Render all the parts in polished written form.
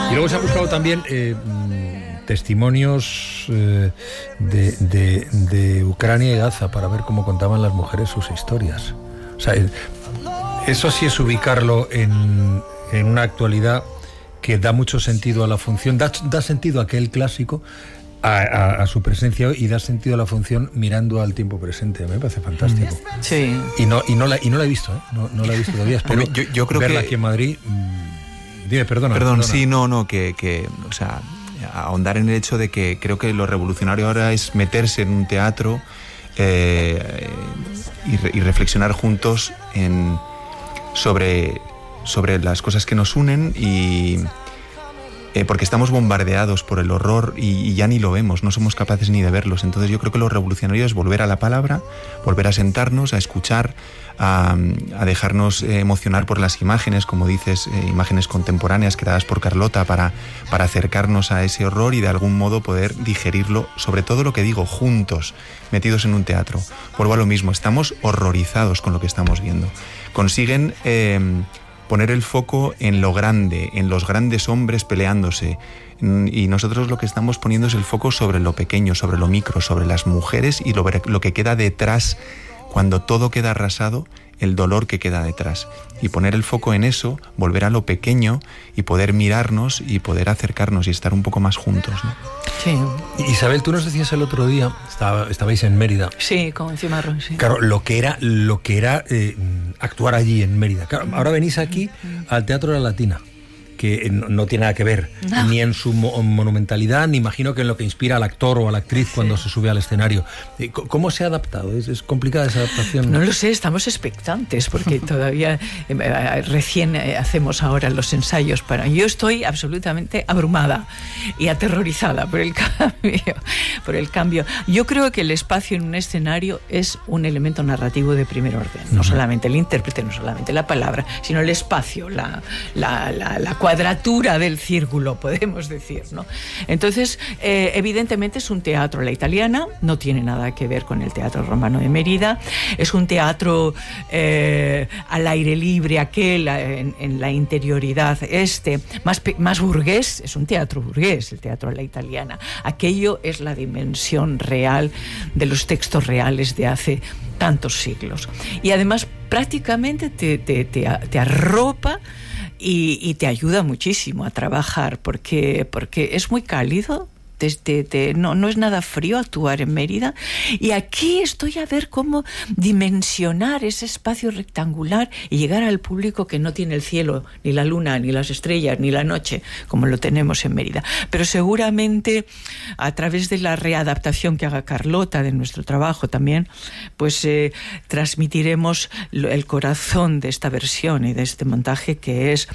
Y luego se ha buscado también testimonios de Ucrania y Gaza para ver cómo contaban las mujeres sus historias. O sea, eso sí es ubicarlo en una actualidad que da mucho sentido a la función, da sentido a aquel clásico, a su presencia, y da sentido a la función mirando al tiempo presente. A mí me parece fantástico. Sí. Y no la he visto, ¿eh? No la he visto todavía. Espero yo creo verla que aquí en Madrid. Dime, perdona. Sí, que o sea, ahondar en el hecho de que creo que lo revolucionario ahora es meterse en un teatro y reflexionar juntos sobre las cosas que nos unen, y porque estamos bombardeados por el horror y ya ni lo vemos, no somos capaces ni de verlos. Entonces yo creo que lo revolucionario es volver a la palabra, volver a sentarnos, a escuchar, a dejarnos emocionar por las imágenes, como dices, imágenes contemporáneas creadas por Carlota para acercarnos a ese horror y de algún modo poder digerirlo, sobre todo lo que digo, juntos, metidos en un teatro. Vuelvo a lo mismo, estamos horrorizados con lo que estamos viendo. Consiguen poner el foco en lo grande, en los grandes hombres peleándose, y nosotros lo que estamos poniendo es el foco sobre lo pequeño, sobre lo micro, sobre las mujeres y lo que queda detrás. Cuando todo queda arrasado, el dolor que queda detrás. Y poner el foco en eso, volver a lo pequeño y poder mirarnos y poder acercarnos y estar un poco más juntos, ¿no? Sí. Isabel, tú nos decías el otro día, estabais en Mérida. Sí, con Cimarrón, sí. Claro, lo que era actuar allí en Mérida. Claro, ahora venís aquí al Teatro de la Latina, que no tiene nada que ver, ni en su monumentalidad, ni imagino que en lo que inspira al actor o a la actriz cuando se sube al escenario. ¿Cómo se ha adaptado? ¿Es complicada esa adaptación? No lo sé, estamos expectantes, porque todavía recién hacemos ahora los ensayos. Yo estoy absolutamente abrumada y aterrorizada por el cambio. Yo creo que el espacio en un escenario es un elemento narrativo de primer orden. No solamente el intérprete, no solamente la palabra, sino el espacio, la cuadratura del círculo, podemos decir, ¿no? Entonces, evidentemente es un teatro a la italiana, no tiene nada que ver con el Teatro Romano de Mérida, es un teatro al aire libre, aquel en la interioridad, más burgués, es un teatro burgués, el teatro a la italiana. Aquello es la dimensión real de los textos reales de hace tantos siglos. Y además, prácticamente te arropa y te ayuda muchísimo a trabajar, porque es muy cálido. No es nada frío actuar en Mérida, y aquí estoy a ver cómo dimensionar ese espacio rectangular y llegar al público que no tiene el cielo, ni la luna, ni las estrellas, ni la noche, como lo tenemos en Mérida. Pero seguramente a través de la readaptación que haga Carlota de nuestro trabajo también, pues transmitiremos el corazón de esta versión y de este montaje, que es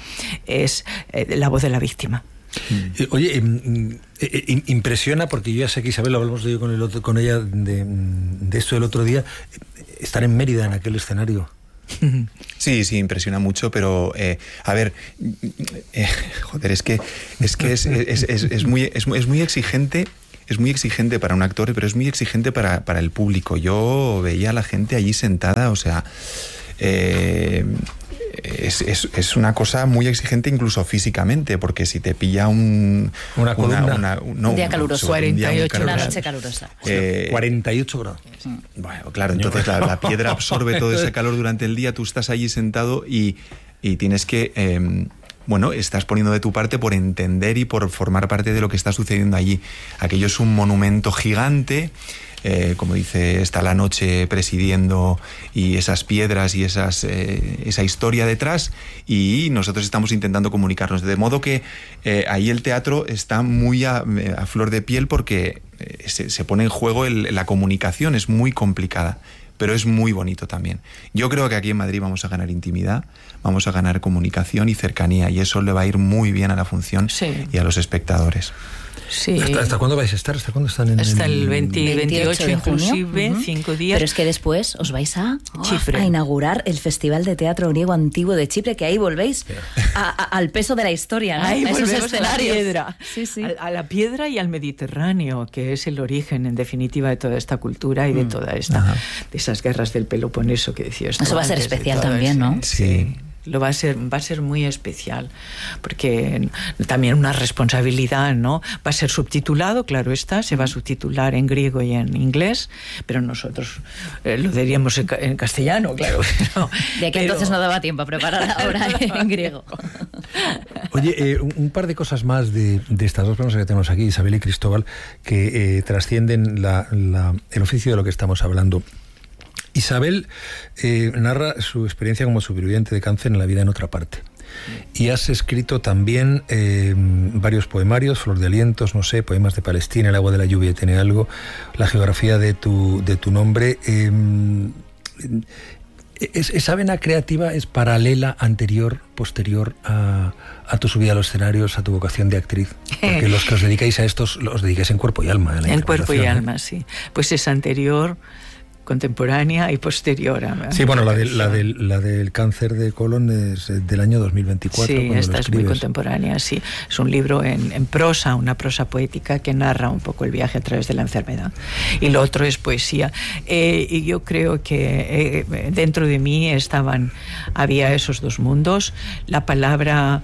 la voz de la víctima. Oye, impresiona, porque yo ya sé que Isabel, hablamos de ello con ella de esto el otro día, estar en Mérida, en aquel escenario. Sí, impresiona mucho, pero a ver, joder, es que es muy exigente. Es muy exigente para un actor, pero es muy exigente para el público. Yo veía a la gente allí sentada, o sea, es una cosa muy exigente incluso físicamente, porque si te pilla una columna, un día caluroso, 48 una noche calurosa, 48 grados. Bueno, claro, entonces la piedra absorbe todo ese calor durante el día. Tú estás allí sentado y tienes que estás poniendo de tu parte por entender y por formar parte de lo que está sucediendo allí. Aquello es un monumento gigante. Como dice, está la noche presidiendo, y esas piedras y esa historia detrás, y nosotros estamos intentando comunicarnos. De modo que ahí el teatro está muy a flor de piel, porque se pone en juego la comunicación. Es muy complicada, pero es muy bonito también. Yo creo que aquí en Madrid vamos a ganar intimidad, vamos a ganar comunicación y cercanía, y eso le va a ir muy bien a la función y a los espectadores. Sí. ¿Hasta cuándo vais a estar? ¿Hasta cuándo están Hasta el 28 de junio, inclusive, 5 días. Pero es que después os vais a Chipre, a inaugurar el Festival de Teatro Griego Antiguo de Chipre, que ahí volvéis al peso de la historia, ¿no? Ahí a esos volvemos escenarios. a la piedra, a la piedra y al Mediterráneo, que es el origen, en definitiva, de toda esta cultura y de toda esta, de esas guerras del Peloponeso que decías. Eso va a ser especial también, ¿no? Sí. va a ser muy especial, porque también una responsabilidad, ¿no? Va a ser subtitulado, claro está, se va a subtitular en griego y en inglés, pero nosotros lo diríamos en castellano, claro. De que entonces no daba tiempo a preparar ahora en griego. Oye, un par de cosas más de estas dos personas que tenemos aquí, Isabel y Cristóbal, que trascienden el oficio de lo que estamos hablando. Isabel narra su experiencia como superviviente de cáncer en La vida en otra parte. Y has escrito también varios poemarios, Flor de alientos, no sé, poemas de Palestina, El agua de la lluvia tiene algo, la geografía de tu nombre. ¿Esa vena creativa es paralela, anterior, posterior a tu subida a los escenarios, a tu vocación de actriz? Porque los que os dedicáis a estos, los dedicáis en cuerpo y alma. En cuerpo y alma, sí. Pues es anterior, contemporánea y posterior a... Sí, bueno, la del cáncer de colon es del año 2024. Sí, esta es muy contemporánea, sí. Es un libro en prosa, una prosa poética que narra un poco el viaje a través de la enfermedad. Y lo otro es poesía. Y yo creo que dentro de mí había esos dos mundos. La palabra...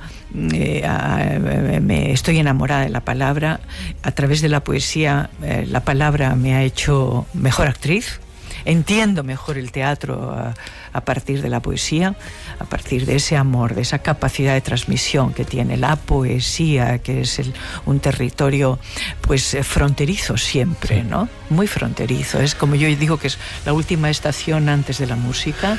estoy enamorada de la palabra. A través de la poesía, la palabra me ha hecho mejor actriz. Entiendo mejor el teatro a partir de la poesía, a partir de ese amor, de esa capacidad de transmisión que tiene la poesía, que es un territorio pues fronterizo siempre, ¿no? Muy fronterizo. Es como yo digo que es la última estación antes de la música.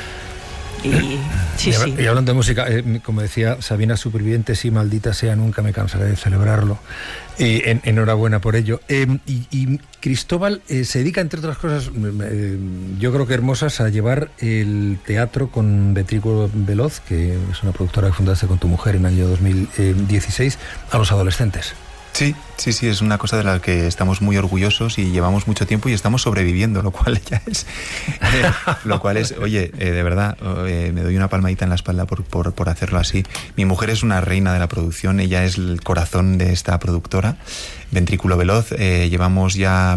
Y hablando de música, como decía Sabina, superviviente, sí, maldita sea, nunca me cansaré de celebrarlo. Enhorabuena por ello. Y Cristóbal se dedica, entre otras cosas, yo creo que hermosas, a llevar el teatro con Ventrículo Veloz, que es una productora que fundaste con tu mujer en el año 2016, a los adolescentes. Sí, es una cosa de la que estamos muy orgullosos y llevamos mucho tiempo y estamos sobreviviendo, lo cual ya es... oye, de verdad, me doy una palmadita en la espalda por hacerlo así. Mi mujer es una reina de la producción, ella es el corazón de esta productora, Ventrículo Veloz. Llevamos ya...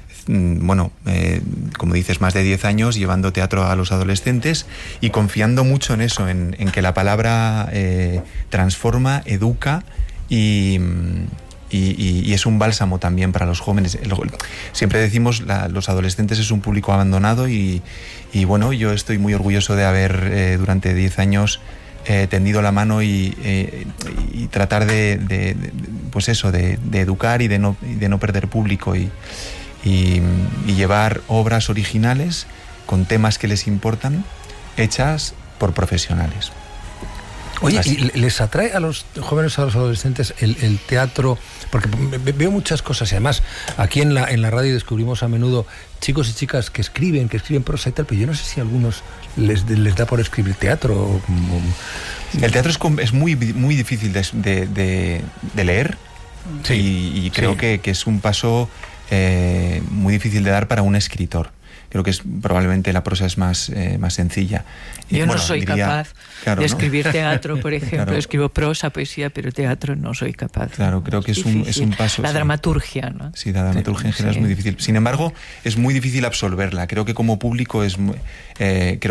como dices, más de 10 años llevando teatro a los adolescentes y confiando mucho en eso, en que la palabra transforma, educa y es un bálsamo también para los jóvenes. Siempre decimos, los adolescentes es un público abandonado y bueno, yo estoy muy orgulloso de haber durante 10 años tendido la mano y tratar de educar y de no perder público y llevar obras originales con temas que les importan, hechas por profesionales. Oye, ¿y les atrae a los jóvenes, a los adolescentes el teatro? Porque veo muchas cosas y además aquí en la radio descubrimos a menudo chicos y chicas que escriben prosa y tal, pero yo no sé si a algunos les da por escribir teatro. El teatro es muy, muy difícil de leer, sí, y creo que es un paso muy difícil de dar para un escritor. Creo que probablemente la prosa es más sencilla. Yo no soy capaz de escribir teatro, por ejemplo. Claro. Escribo prosa, poesía, pero teatro no soy capaz. Claro, creo que es un paso. La dramaturgia, ¿no? Sí, la dramaturgia en general es muy difícil. Sin embargo, es muy difícil absolverla. Creo que como público creo